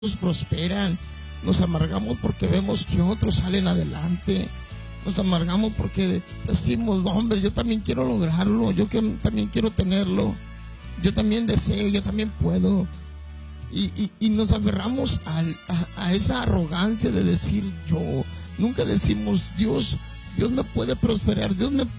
prosperan. Nos amargamos porque vemos que otros salen adelante. Nos amargamos porque decimos, no, hombre, yo también quiero lograrlo, también quiero tenerlo, yo también deseo, yo también puedo. Y nos aferramos a esa arrogancia de decir yo. Nunca decimos, Dios me puede prosperar, Dios me